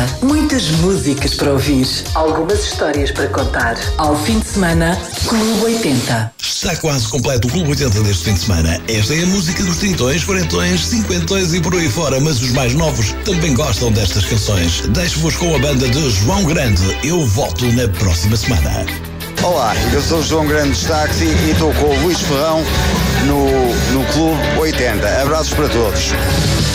Muitas músicas para ouvir, algumas histórias para contar. Ao fim de semana, Clube 80. Está quase completo o Clube 80 deste fim de semana. Esta é a música dos trintões, quarentões, cinquentões e por aí fora, mas os mais novos também gostam destas canções. Deixo-vos com a banda de João Grande. Eu volto na próxima semana. Olá, eu sou o João Grande dos Táxi e estou com o Luís Ferrão no Clube 80. Abraços para todos.